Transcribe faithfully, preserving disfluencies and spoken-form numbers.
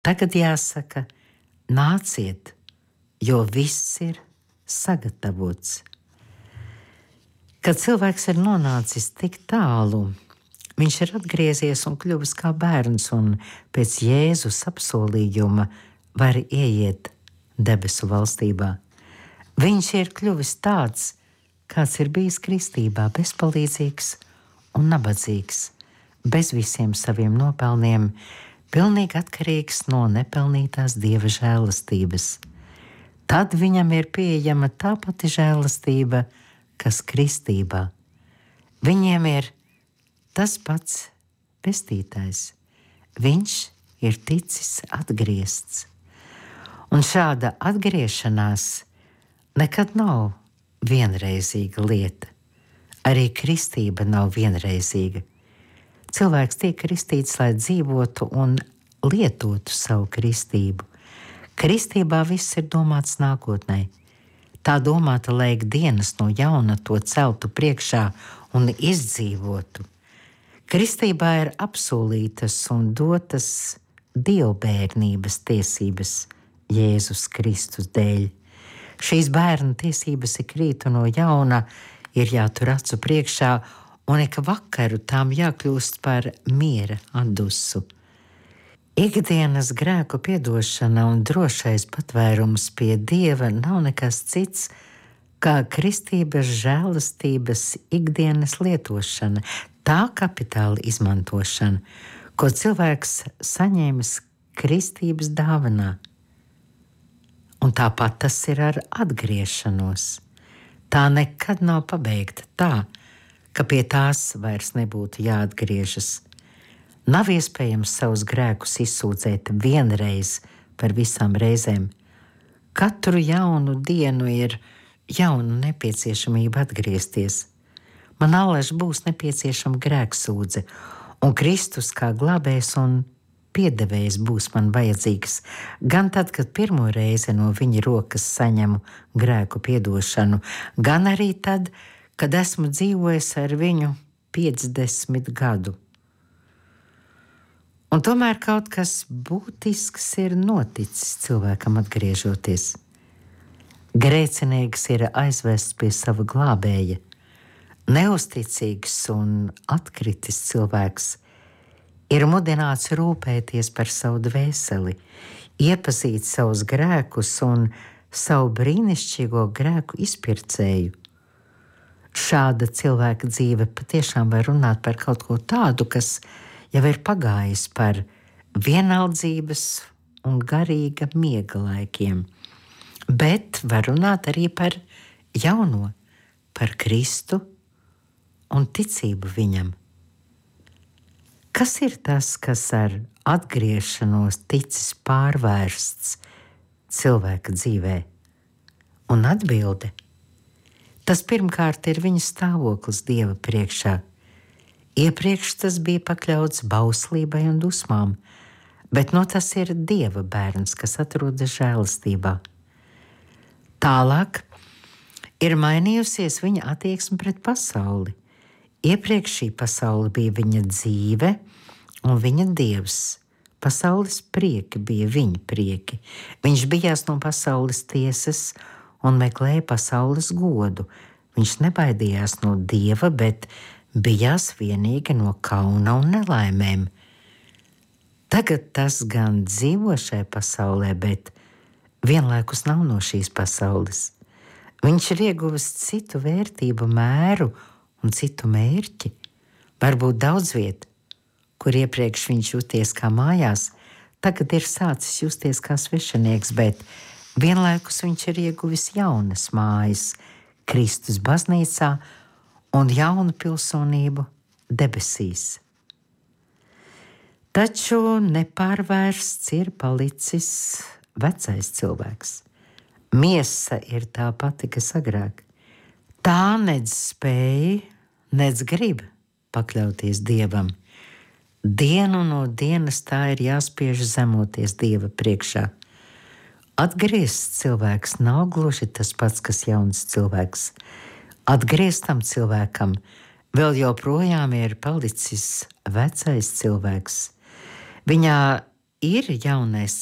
Tagad jāsaka, nāciet, jo viss ir sagatavots. Kad cilvēks ir nonācis tik tālu, viņš ir atgriezies un kļuvis kā bērns, un pēc Jēzus apsolījuma var ieiet debesu valstībā. Viņš ir kļuvis tāds, kāds ir bijis kristībā, bezpalīdzīgs un nabadzīgs, bez visiem saviem nopelniem, pilnīgi atkarīgs no nepelnītās Dieva žēlastības. Tad viņam ir pieejama tā pati žēlastība, kas kristībā. Viņiem ir tas pats pestītājs. Viņš ir ticis atgriezts. Un šāda atgriešanās nekad nav vienreizīga lieta. Arī kristība nav vienreizīga. Cilvēks tiek kristīts, lai dzīvotu un lietotu savu kristību. Kristībā viss ir domāts nākotnē. Tā domāta, lai ikdienas no jauna to celtu priekšā un izdzīvotu. Kristībā ir apsolītas un dotas dievbērnības tiesības Jēzus Kristus dēļ. Šīs bērna tiesības ik rītu no jauna ir jātur acu priekšā, un ik vakaru tām jākļūst par miera atdusu. Ikdienas grēku piedošana un drošais patvērums pie Dieva nav nekas cits, kā kristības žēlastības ikdienas lietošana, tā kapitāla izmantošana, ko cilvēks saņēmis kristības dāvanā. Un tāpat tas ir ar atgriešanos. Tā nekad nav pabeigta tā, ka pie tās vairs nebūtu jāatgriežas. Nav iespējams savus grēkus izsūdzēt vienreiz par visām reizēm. Katru jaunu dienu ir jauna nepieciešamība atgriezties. Man allaž būs nepieciešama grēksūdze, un Kristus kā glābējs un piedevējs būs man vajadzīgs, gan tad, kad pirmo reizi no viņa rokas saņemu grēku piedošanu, gan arī tad, kad esmu dzīvojis ar viņu piecdesmit gadu. Un tomēr kaut kas būtisks ir noticis cilvēkam atgriežoties. Grēcinieks ir aizvests pie sava glābēja. Neusticīgs un atkritis cilvēks ir mudināts rūpēties par savu dvēseli, iepazīt savus grēkus un savu brīnišķīgo grēku izpircēju. Šāda cilvēka dzīve patiešām var runāt par kaut ko tādu, kas jau ir pagājis par vienaldzības un garīga miega laikiem, bet var runāt arī par jauno, par Kristu un ticību viņam. Kas ir tas, kas ar atgriešanos ticis pārvērsts cilvēka dzīvē? Un atbilde? Tas pirmkārt ir viņa stāvoklis Dieva priekšā. Iepriekš tas bija pakļauts bauslībai un dusmām, bet no tas ir Dieva bērns, kas atrodas žēlastībā. Tālāk ir mainījusies viņa attieksme pret pasauli. Iepriekš šī pasaule bija viņa dzīve un viņa dievs. Pasaules prieki bija viņa prieki. Viņš bijās no pasaules tiesas un meklēja pasaules godu. Viņš nebaidījās no Dieva, bet bijās vienīgi no kauna un nelaimēm. Tagad tas gan dzīvo šajā pasaulē, bet vienlaikus nav no šīs pasaules. Viņš ir ieguvis citu vērtību mēru un citu mērķi. Varbūt daudz viet, kur iepriekš viņš juties kā mājās, tagad ir sācis justies kā svešinieks, bet vienlaikus viņš ir ieguvis jaunas mājas Kristus baznīcā un jaunu pilsonību debesīs. Taču nepārvērsts ir palicis vecais cilvēks. Miesa ir tā pati, kas agrāk. Tā nedz spēja, nedz grib pakļauties Dievam. Dienu no dienas tā ir jāspiež zemoties Dieva priekšā. Atgriezts cilvēks nav gluži tas pats, kas jauns cilvēks. Atgrieztam cilvēkam vēl joprojām ir palicis vecais cilvēks. Viņā ir jaunais